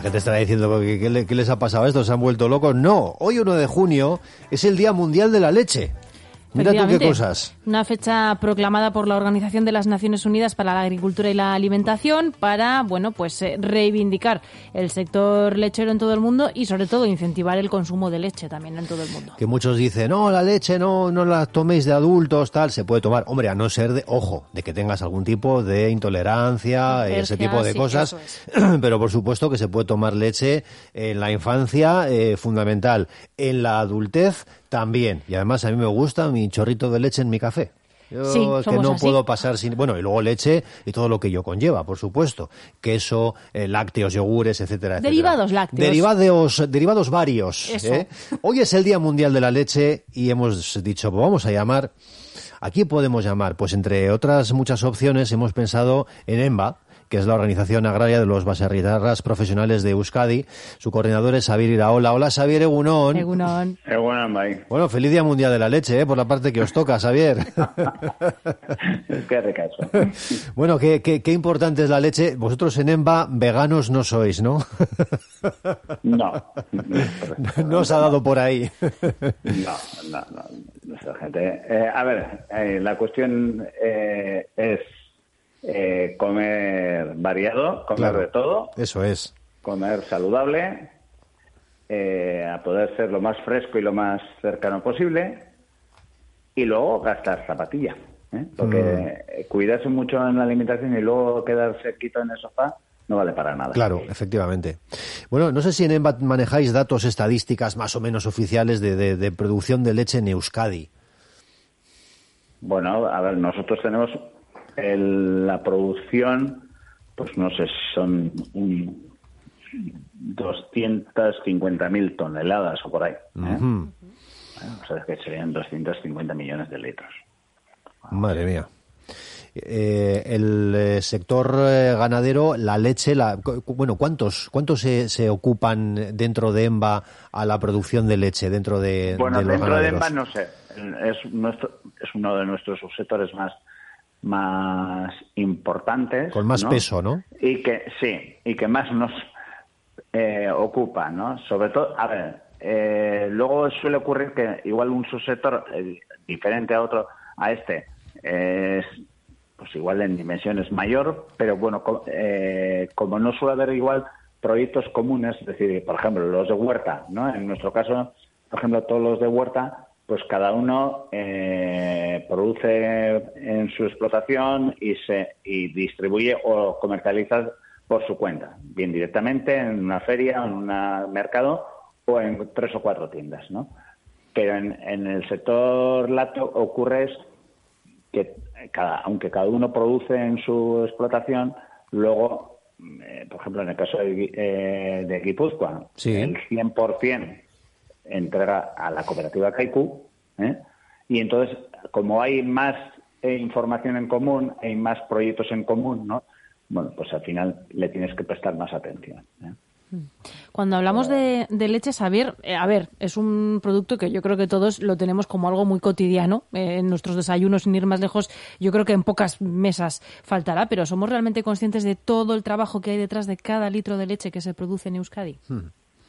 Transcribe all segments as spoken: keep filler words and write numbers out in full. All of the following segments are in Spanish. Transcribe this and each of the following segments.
gente estará diciendo que ¿qué, le, ¿qué les ha pasado a esto? ¿Se han vuelto locos? No, hoy uno de junio es el Día Mundial de la Leche. Mira tú qué cosas. Una fecha proclamada por la Organización de las Naciones Unidas para la Agricultura y la Alimentación para, bueno, pues eh, reivindicar el sector lechero en todo el mundo y sobre todo incentivar el consumo de leche también en todo el mundo. Que muchos dicen, no, la leche no, no la toméis de adultos, tal, se puede tomar. Hombre, a no ser de, ojo, de que tengas algún tipo de intolerancia, y ese tipo de sí, cosas. Es. Pero por supuesto que se puede tomar leche en la infancia, eh, fundamental. En la adultez también. Y además a mí me gusta mi chorrito de leche en mi café. Yo sí, es que no así. puedo pasar sin... Bueno, y luego leche y todo lo que ello conlleva, por supuesto. Queso, eh, lácteos, yogures, etcétera, etcétera. Derivados lácteos. Derivados, derivados varios. Eso. ¿eh? Hoy es el Día Mundial de la Leche y hemos dicho, pues vamos a llamar... ¿A quién podemos llamar? Pues entre otras muchas opciones hemos pensado en EMBA, que es la Organización Agraria de los Baserritarras Profesionales de Euskadi. Su coordinador es Xabier Iraola. Hola, Xabier, egunon. Egunon. Egunon, Bai. Bueno, feliz Día Mundial de la Leche, ¿eh? Por la parte que os toca, Xabier. Qué recaso. Bueno, qué, qué, qué importante es la leche. Vosotros en EMBA veganos no sois, ¿no? No. No, no os ha dado por ahí. No, no, no. Nuestra gente. Eh, a ver, eh, la cuestión eh, es eh, comer variado, comer Claro, de todo. Eso es. Comer saludable, eh, a poder ser lo más fresco y lo más cercano posible, y luego gastar zapatilla, ¿eh? Porque mm. cuidarse mucho en la alimentación y luego quedarse quieto en el sofá no vale para nada. Claro, efectivamente. Bueno, no sé si en EMBA manejáis datos estadísticas más o menos oficiales de, de, de producción de leche en Euskadi. Bueno, a ver, nosotros tenemos el, la producción, pues no sé, son un, doscientas cincuenta mil toneladas o por ahí. ¿eh? Uh-huh. Bueno, o sea, que serían doscientos cincuenta millones de litros. Madre mía. Eh, el eh, sector eh, ganadero, la leche, la, cu- bueno, ¿cuántos cuántos se, se ocupan dentro de EMBA a la producción de leche dentro de, bueno, de los dentro ganaderos? de EMBA no sé, es nuestro es uno de nuestros subsectores más más importantes, con más ¿no? peso, ¿no? Y que sí, y que más nos eh, ocupa, ¿no? Sobre todo, a ver, eh, luego suele ocurrir que igual un subsector eh, diferente a otro, a este, es pues igual en dimensiones mayor, pero bueno, co- eh, como no suele haber igual proyectos comunes, es decir, por ejemplo, los de huerta, ¿no? En nuestro caso, por ejemplo, todos los de huerta, pues cada uno eh, produce en su explotación y se y distribuye o comercializa por su cuenta, bien directamente en una feria, en un mercado o en tres o cuatro tiendas, ¿no? Pero en, en el sector lácteo ocurre que cada, aunque cada uno produce en su explotación, luego, eh, por ejemplo, en el caso de, eh, de Guipúzcoa, sí. el cien por ciento entrega a la cooperativa Kaiku, ¿eh? Y entonces, como hay más eh, información en común, hay más proyectos en común, ¿no? Bueno, pues al final le tienes que prestar más atención, ¿eh? Cuando hablamos de, de leche, Xabier, eh, a ver, es un producto que yo creo que todos lo tenemos como algo muy cotidiano eh, en nuestros desayunos, sin ir más lejos. Yo creo que en pocas mesas faltará, pero ¿somos realmente conscientes de todo el trabajo que hay detrás de cada litro de leche que se produce en Euskadi? Hmm.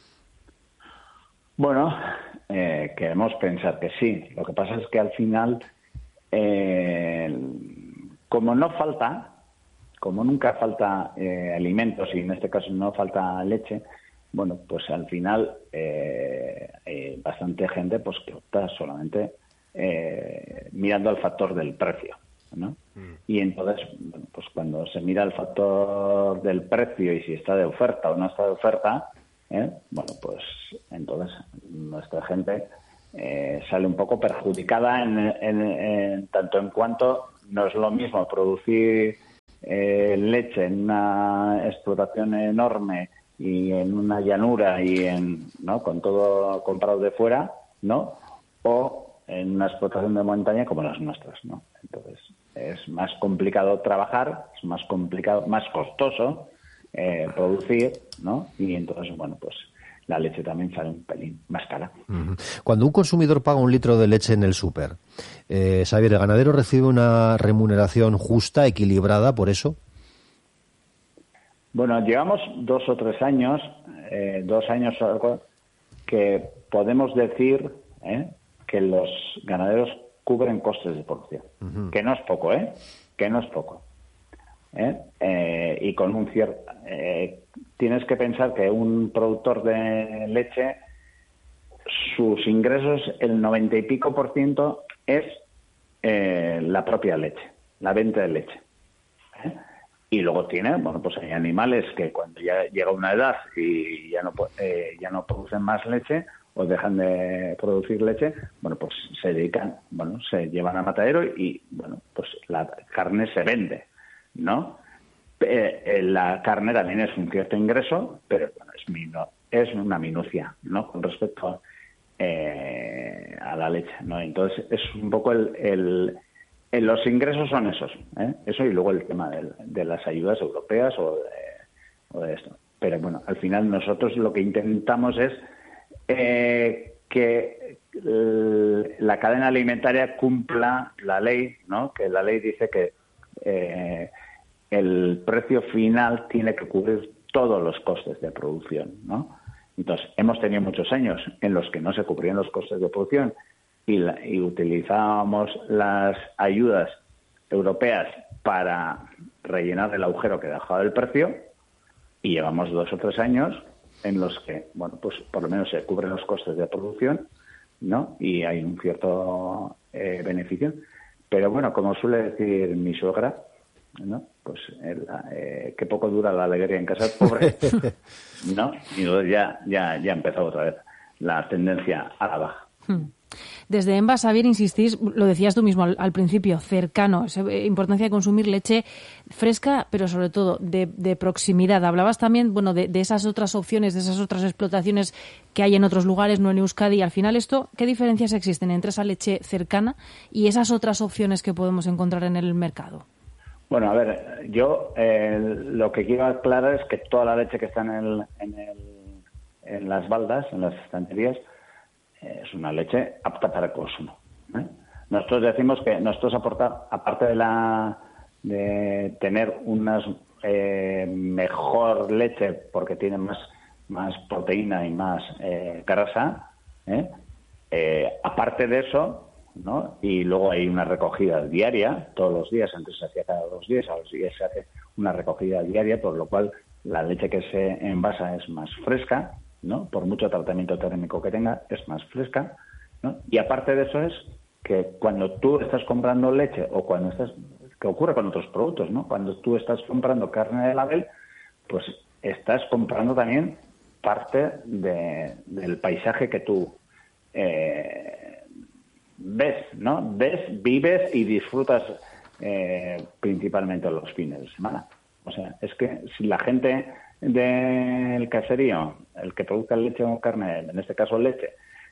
Bueno, eh, queremos pensar que sí. Lo que pasa es que al final, eh, como no falta, como nunca falta eh, alimentos y en este caso no falta leche, bueno, pues al final eh, eh, bastante gente pues que opta solamente eh, mirando al factor del precio, ¿no? Mm. Y entonces, bueno, pues cuando se mira el factor del precio y si está de oferta o no está de oferta, ¿eh? bueno, pues entonces nuestra gente eh, sale un poco perjudicada en, en, en tanto en cuanto no es lo mismo producir Eh, leche en una explotación enorme y en una llanura y en no con todo comprado de fuera, ¿no? O en una explotación de montaña como las nuestras, ¿no? Entonces es más complicado trabajar, es más complicado, más costoso eh, producir, ¿no? Y entonces, bueno, pues la leche también sale un pelín más cara. Cuando un consumidor paga un litro de leche en el súper, eh, Xabier, ¿el ganadero recibe una remuneración justa, equilibrada por eso? Bueno, llevamos dos o tres años, eh, dos años o algo, que podemos decir ¿eh? que los ganaderos cubren costes de producción, uh-huh. que no es poco, ¿eh? Que no es poco. ¿eh? Eh, y con un cierto... Eh, tienes que pensar que un productor de leche, sus ingresos, el noventa y pico por ciento es eh, la propia leche, la venta de leche. ¿eh? Y luego tiene, bueno, pues hay animales que cuando ya llega una edad y ya no eh, ya no producen más leche o dejan de producir leche, bueno, pues se dedican, bueno, se llevan a matadero y, bueno, pues la carne se vende, ¿no? Eh, la carne también es un cierto ingreso, pero bueno, es, minu- es una minucia, ¿no? Con respecto eh, a la leche, ¿no? Entonces es un poco el... el los ingresos son esos, ¿eh? Eso, y luego el tema de, de las ayudas europeas o de, o de esto. Pero bueno, al final nosotros lo que intentamos es eh, que el, la cadena alimentaria cumpla la ley, ¿no? Que la ley dice que eh, el precio final tiene que cubrir todos los costes de producción, ¿no? Entonces, hemos tenido muchos años en los que no se cubrían los costes de producción y, la, y utilizábamos las ayudas europeas para rellenar el agujero que dejaba el precio, y llevamos dos o tres años en los que, bueno, pues por lo menos se cubren los costes de producción, ¿no? Y hay un cierto eh, beneficio. Pero bueno, como suele decir mi suegra, ¿no? Pues el, eh, qué poco dura la alegría en casa del pobre, ¿no? Y entonces ya, ya, ya ha empezado otra vez la tendencia a la baja. Hmm. Desde Enva, Xavier, insistís, lo decías tú mismo al, al principio, cercano, eh, importancia de consumir leche fresca, pero sobre todo de, de proximidad. Hablabas también, bueno, de, de esas otras opciones, de esas otras explotaciones que hay en otros lugares, no en Euskadi. Al final, esto, ¿qué diferencias existen entre esa leche cercana y esas otras opciones que podemos encontrar en el mercado? Bueno, a ver, yo eh, lo que quiero aclarar es que toda la leche que está en, el, en, el, en las baldas, en las estanterías, es una leche apta para el consumo, ¿eh? Nosotros decimos que nosotros aportar, aparte de la de tener unas eh, mejor leche porque tiene más más proteína y más eh, grasa, ¿eh? Eh, aparte de eso, ¿no? Y luego hay una recogida diaria todos los días. Antes se hacía cada dos días, a los días se hace una recogida diaria, por lo cual la leche que se envasa es más fresca, ¿no? Por mucho tratamiento térmico que tenga, es más fresca, ¿no? Y aparte de eso es que cuando tú estás comprando leche, o cuando estás, que ocurre con otros productos, ¿no? Cuando tú estás comprando carne de label, pues estás comprando también parte de, del paisaje que tú eh, ves, ¿no? Ves, vives y disfrutas eh, principalmente los fines de semana. O sea, es que si la gente del caserío, el que produzca leche o carne, en este caso leche,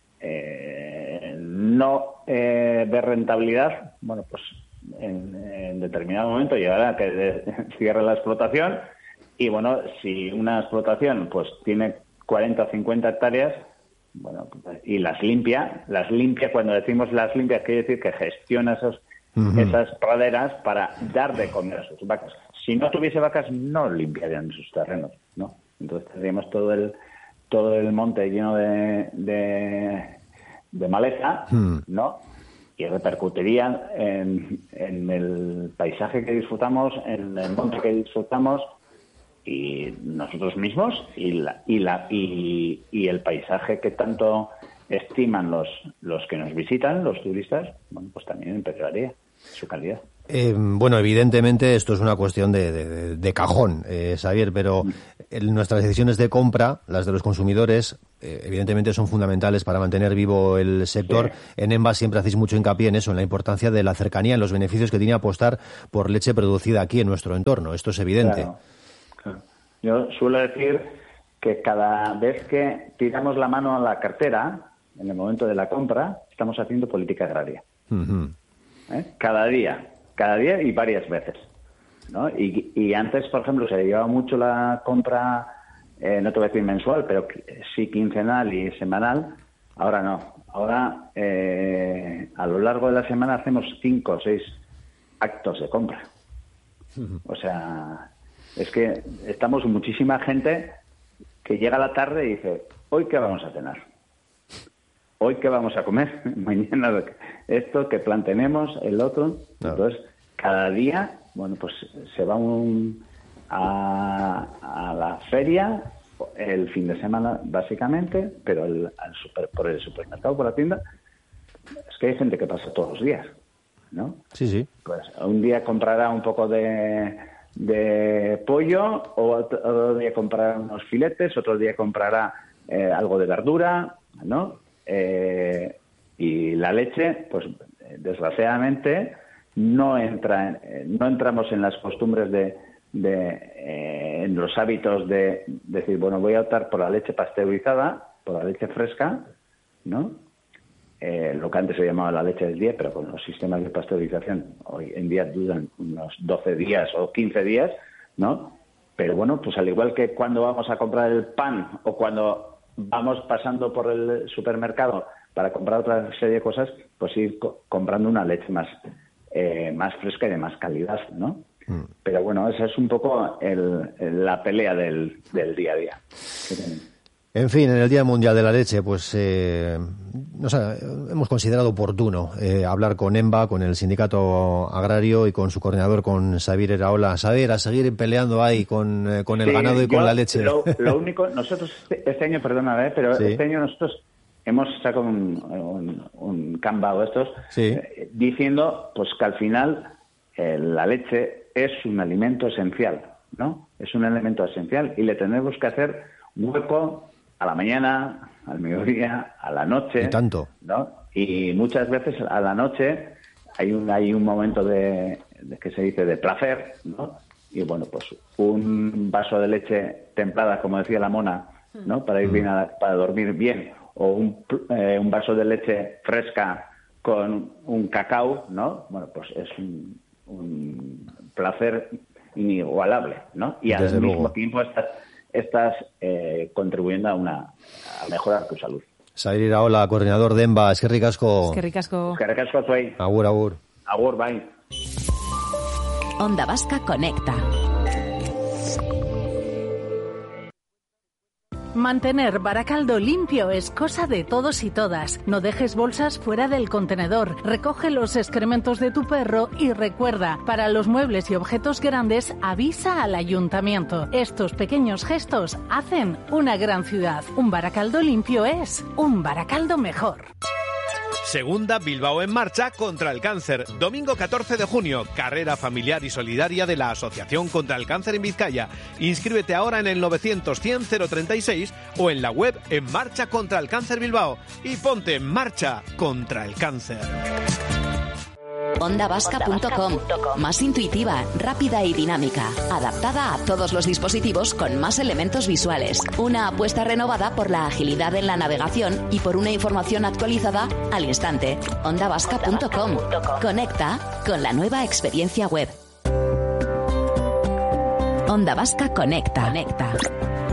eh, no eh, ve rentabilidad, bueno, pues en, en determinado momento llegará a que de, cierre la explotación. Y bueno, si una explotación pues tiene cuarenta o cincuenta hectáreas, bueno, y las limpia, las limpia, cuando decimos las limpia, quiere decir que gestiona esos, uh-huh. esas praderas para dar de comer a sus vacas. Si no tuviese vacas, no limpiarían sus terrenos, ¿no? Entonces tendríamos todo el todo el monte lleno de, de, de maleza, hmm. ¿no? Y repercutiría en, en el paisaje que disfrutamos, en el monte que disfrutamos, y nosotros mismos, y la, y la y, y el paisaje que tanto estiman los los que nos visitan, los turistas, bueno, pues también empeoraría su calidad. Eh, bueno, evidentemente esto es una cuestión de, de, de cajón, eh, Xavier, pero el, nuestras decisiones de compra, las de los consumidores, eh, evidentemente son fundamentales para mantener vivo el sector. Sí. En Enva siempre hacéis mucho hincapié en eso, en la importancia de la cercanía, en los beneficios que tiene apostar por leche producida aquí en nuestro entorno. Esto es evidente. Claro, claro. Yo suelo decir que cada vez que tiramos la mano a la cartera, en el momento de la compra, estamos haciendo política agraria. Uh-huh. ¿Eh? Cada día. Cada día y varias veces, ¿no? Y, y antes, por ejemplo, se llevaba mucho la compra, eh, no te voy a decir mensual, pero sí quincenal y semanal. Ahora no. Ahora, eh, a lo largo de la semana hacemos cinco o seis actos de compra. Uh-huh. O sea, es que estamos muchísima gente que llega a la tarde y dice, ¿hoy qué vamos a cenar? ¿Hoy qué vamos a comer? Mañana esto, ¿qué plan tenemos? El otro. No. Entonces, cada día, bueno, pues se va un, a, a la feria el fin de semana, básicamente, pero el, al super, por el supermercado, por la tienda, es que hay gente que pasa todos los días, ¿no? Sí, sí. Pues un día comprará un poco de, de pollo, o otro, otro día comprará unos filetes, otro día comprará eh, algo de verdura, ¿no? Eh, y la leche, pues desgraciadamente no entra, no entramos en las costumbres de, de eh, en los hábitos de, de decir, bueno, voy a optar por la leche pasteurizada, por la leche fresca, ¿no? Eh, lo que antes se llamaba la leche del día, pero con los sistemas de pasteurización hoy en día duran unos doce días o quince días, ¿no? Pero bueno, pues al igual que cuando vamos a comprar el pan o cuando vamos pasando por el supermercado para comprar otra serie de cosas, pues ir co- comprando una leche más eh, más fresca y de más calidad, ¿no? Mm. Pero bueno, esa es un poco el, el, la pelea del, del día a día. En fin, en el Día Mundial de la Leche, pues eh, no sé, hemos considerado oportuno eh, hablar con EMBA, con el sindicato agrario y con su coordinador, con Xavier Iraola. Xavier, a seguir peleando ahí con, eh, con el sí, ganado y yo, con la leche. Lo, lo único, nosotros este año, perdona, ¿eh? pero sí. este año nosotros hemos sacado un, un, un Canva o estos sí. eh, diciendo pues que al final eh, la leche es un alimento esencial, ¿no? Es un elemento esencial y le tenemos que hacer hueco a la mañana, al mediodía, a la noche. Y tanto. ¿No? Y muchas veces a la noche hay un hay un momento de, de que se dice de placer, ¿no? Y bueno, pues un vaso de leche templada, como decía la mona, ¿no? Para ir bien a, para dormir bien, o un, eh, un vaso de leche fresca con un cacao, ¿no? Bueno, pues es un, un placer inigualable, ¿no? Y al Desde mismo luego. tiempo estás estás eh, contribuyendo a una a mejorar tu salud. Xavier Iraola, coordinador de EMBA, eskerrik asko. Eskerrik asko. Eskerrik asko zuei. Agur, agur. Agur, bai. Onda Vasca Conecta. Mantener Baracaldo limpio es cosa de todos y todas. No dejes bolsas fuera del contenedor. Recoge los excrementos de tu perro y recuerda, para los muebles y objetos grandes, avisa al ayuntamiento. Estos pequeños gestos hacen una gran ciudad. Un Baracaldo limpio es un Baracaldo mejor. Segunda Bilbao en marcha contra el cáncer. Domingo catorce de junio, carrera familiar y solidaria de la Asociación contra el Cáncer en Vizcaya. Inscríbete ahora en el novecientos cien cero treinta y seis o en la web En Marcha contra el Cáncer Bilbao y ponte en marcha contra el cáncer. onda vasca punto com, más intuitiva, rápida y dinámica, adaptada a todos los dispositivos con más elementos visuales. Una apuesta renovada por la agilidad en la navegación y por una información actualizada al instante. onda vasca punto com. Conecta con la nueva experiencia web. Onda Vasca Conecta. Conecta.